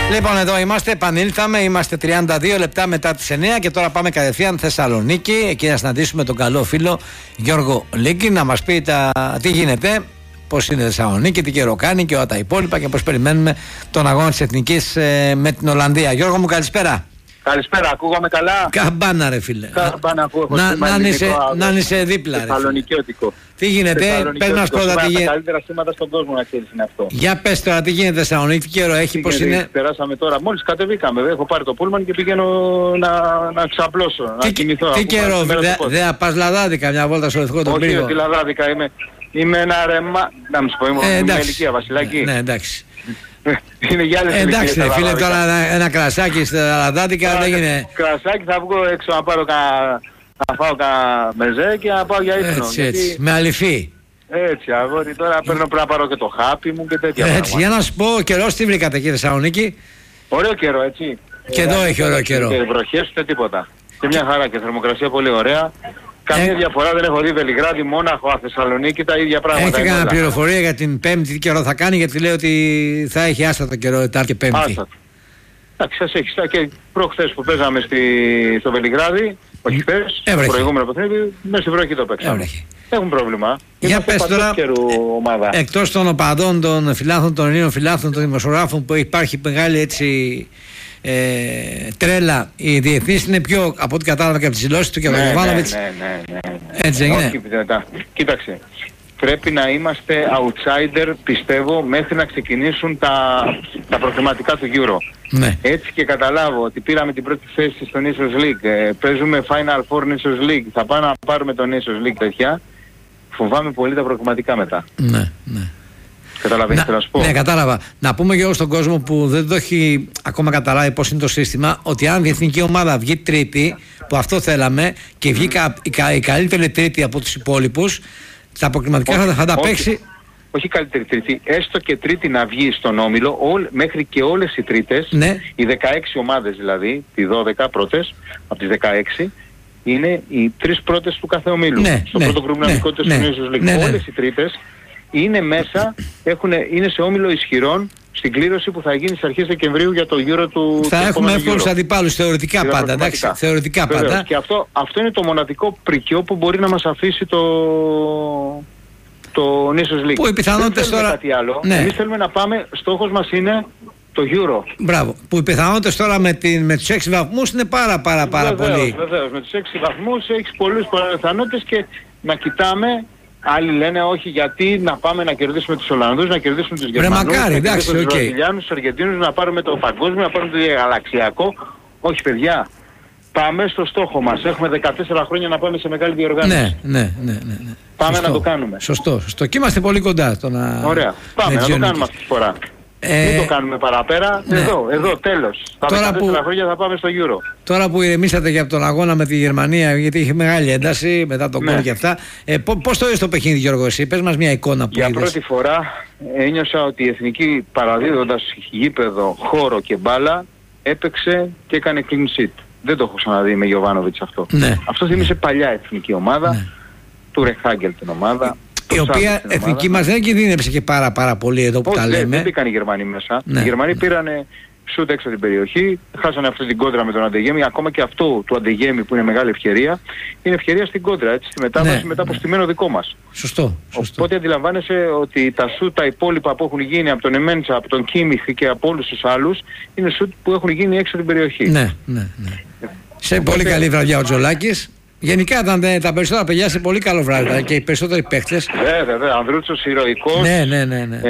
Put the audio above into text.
Λοιπόν, εδώ είμαστε, επανήλθαμε, είμαστε 32 λεπτά μετά τις 9 και τώρα πάμε κατευθείαν Θεσσαλονίκη, εκεί να συναντήσουμε τον καλό φίλο Γιώργο Λίγκη να μας πει τι γίνεται, πώς είναι η Θεσσαλονίκη, τι καιρό κάνει και όλα τα υπόλοιπα και πώς περιμένουμε τον αγώνα της Εθνικής με την Ολλανδία. Γιώργο μου, καλησπέρα. Καλησπέρα, ακούγαμε καλά. Καμπάνα ρε φίλε. Καμπάνα που έχω να είσαι δίπλα ρε. Θεσσαλονικιώτικο. Τι γίνεται, πες μας πρώτα τι γίνεται. Τα καλύτερα σήματα στον κόσμο να ξέρεις είναι αυτό. Για πες τώρα τι γίνεται Θεσσαλονίκη, τι καιρό έχει, πώς είναι. Περάσαμε τώρα, μόλις κατεβήκαμε, έχω πάρει το πούλμαν και πηγαίνω να ξαπλώσω, να κοιμηθώ. Τι καιρό, δεν πας λαδάδικα μια βόλτα στο Λευκό τον Πύργο. Όχι, λαδάδικα είμαι ένα ρεμά, να μην σου πω, είμαι ηλικία Βασιλάκη. Ναι, εντάξει. Είναι για άλλες ηλικίες. Εντάξει φίλε, τώρα ένα κρασάκι στα λαδάδικα δεν είναι. Κρασάκι θα βγω έξω να πάρω να φάω κανένα μεζέ και να πάω για ύπνο. Έτσι, με αληφή. Έτσι, αγόρι, τώρα πρέπει να πάρω και το χάπι μου και τέτοια. Έτσι, για να σου πω, ο καιρός τι βρήκατε εκεί Θεσσαλονίκη. Ωραίο καιρό, έτσι. Και εδώ έχει ωραίο καιρό. Και βροχές ούτε τίποτα. Και μια χαρά και θερμοκρασία πολύ ωραία. Καμία διαφορά δεν έχω δει Βελιγράδι, Μόναχο, Θεσσαλονίκη, τα ίδια πράγματα. Έχετε κανένα πληροφορία για την Πέμπτη, τι καιρό θα κάνει, γιατί λέει ότι θα έχει άστατο καιρό Τετάρτη και Πέμπτη. Άστατο. Εντάξει, σας έχεις. Και προχθές που παίζαμε στο Βελιγράδι, όχι χθες, το προηγούμενο παιχνίδι, μέσα στη βροχή το παίξαμε. Έχουν πρόβλημα. Για πες τώρα, εκτός των οπαδών, των φιλάθλων, των Ελλήνων φιλάθλων, των δημοσιογράφων που υπάρχει μεγάλη έτσι τρέλα, οι διεθνείς είναι πιο από ό,τι κατάλαβα και από τις δηλώσεις του και από τον Γιωβάνοβιτς. Ναι. Έτσι δεν είναι. Κοίταξε. Πρέπει να είμαστε outsider, πιστεύω, μέχρι να ξεκινήσουν τα προκριματικά του Euro. Ναι. Έτσι και καταλάβω ότι πήραμε την πρώτη θέση στο Nations League, παίζουμε Final Four Nations League, θα πάμε να πάρουμε το Nations League τέτοια. Φοβάμαι πολύ τα προκριματικά μετά. Ναι. Καταλαβαίνεις τι να σου πω. Ναι, κατάλαβα. Να πούμε και εγώ στον κόσμο που δεν το έχει ακόμα καταλάβει πώς είναι το σύστημα, ότι αν η εθνική ομάδα βγει τρίτη, που αυτό θέλαμε, και βγει η καλύτερη τρίτη από τους υπόλοιπους, τα αποκριματικά θα τα παίξει. Όχι καλύτερη τρίτη, έστω και τρίτη να βγει στον όμιλο, μέχρι και όλες οι τρίτες, ναι. Οι 16 ομάδες δηλαδή, οι 12 πρώτες, από τις 16, είναι οι 3 πρώτες του κάθε ομίλου. Ναι, στο πρώτο γκρουμναμικό του Nations League. Όλες οι τρίτες είναι μέσα, είναι σε όμιλο ισχυρών στην κλήρωση που θα γίνει στις αρχές Δεκεμβρίου για το Euro του. Θα έχουμε εύκολους αντιπάλους θεωρητικά πάντα, εντάξει. Θεωρητικά πάντα. Και αυτό είναι το μοναδικό πρικιό που μπορεί να μας αφήσει το Nations League. Που οι πιθανότητες τώρα. Κάτι άλλο. Ναι. Εμείς θέλουμε να πάμε, στόχος μας είναι το Euro. Μπράβο. Που οι πιθανότητες τώρα με τους 6 βαθμούς είναι πάρα πολύ. Βεβαίως. Με τους 6 βαθμούς έχεις πολλές πιθανότητες και να κοιτάμε. Άλλοι λένε όχι, γιατί να πάμε να κερδίσουμε τους Ολλανδούς, να κερδίσουμε τους Γερμανούς, να κερδίσουμε τους Βραζιλιάνους, τους Αργεντίνους, να πάρουμε το παγκόσμιο, να πάρουμε το γαλαξιακό. Όχι παιδιά, πάμε στο στόχο μας. Έχουμε 14 χρόνια να πάμε σε μεγάλη διοργάνωση. Ναι. Πάμε σωστό. Να το κάνουμε. Σωστό. Και είμαστε πολύ κοντά στο να... Ωραία. Πάμε να το κάνουμε αυτή τη φορά. Μην το κάνουμε παραπέρα. Ναι. Εδώ τέλος. Τα 14 χρόνια θα πάμε στο Euro. Τώρα που ηρεμήσατε για τον αγώνα με τη Γερμανία, γιατί είχε μεγάλη ένταση μετά τον γκολ και αυτά, πώς το είδες το παιχνίδι Γιώργο εσύ, πες μας μια εικόνα που είδες. Για πρώτη φορά ένιωσα ότι η Εθνική, παραδίδοντας γήπεδο, χώρο και μπάλα, έπαιξε και έκανε clean sheet. Δεν το έχω ξαναδεί με Γιωβάνοβιτς αυτό. Ναι. Αυτό θύμισε παλιά εθνική ομάδα, του Ρεχάγκελ την ομάδα. Η οποία εθνική μας δεν κινδύνεψε και πάρα πολύ εδώ που τα λέμε. Δεν μπήκαν οι Γερμανοί μέσα. Ναι. Οι Γερμανοί πήρανε σούτ έξω την περιοχή, χάσανε αυτή την κόντρα με τον Αντεγέμι. Ακόμα και αυτό του Αντεγέμι που είναι μεγάλη ευκαιρία, είναι ευκαιρία στην κόντρα, έτσι, στη μετάβαση μετά από στημένο δικό μας. Σωστό. Οπότε αντιλαμβάνεσαι ότι τα σούτ τα υπόλοιπα που έχουν γίνει από τον Εμέντσα, από τον Κίμιχ και από όλους τους άλλους, είναι σούτ που έχουν γίνει έξω την περιοχή. Ναι. Σε πολύ καλή βραδιά ο Τζολάκης. Γενικά ήταν τα περισσότερα παιδιά σε πολύ καλό βράδυ και οι περισσότεροι παίχτες. Βέβαια, Ανδρούτσος ηρωικός. Ναι.